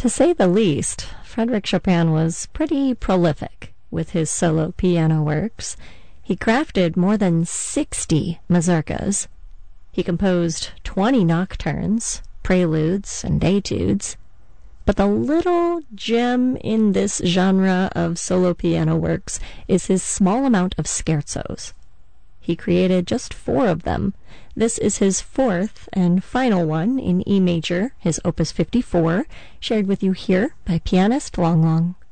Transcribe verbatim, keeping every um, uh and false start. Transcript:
To say the least, Frédéric Chopin was pretty prolific with his solo piano works. He crafted more than sixty mazurkas. He composed twenty nocturnes, preludes, and etudes. But the little gem in this genre of solo piano works is his small amount of scherzos. He created just four of them. This is his fourth and final one in E major, his opus fifty-four, shared with you here by pianist Long Long.